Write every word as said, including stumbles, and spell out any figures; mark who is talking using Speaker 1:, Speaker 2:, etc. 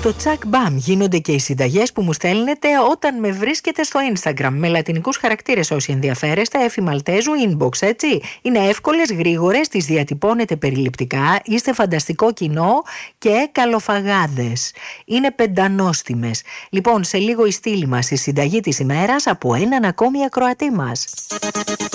Speaker 1: Στο τσακ μπαμ γίνονται και οι συνταγές που μου στέλνετε όταν με βρίσκετε στο Instagram με λατινικούς χαρακτήρες όσοι ενδιαφέρεστε, Εφη Μαλτέζου, inbox, έτσι. Είναι εύκολες, γρήγορες, τις διατυπώνετε περιληπτικά, είστε φανταστικό κοινό και καλοφαγάδες. Είναι πεντανόστιμες. Λοιπόν, σε λίγο η στήλη μας, η συνταγή της ημέρας από έναν ακόμη ακροατή μας.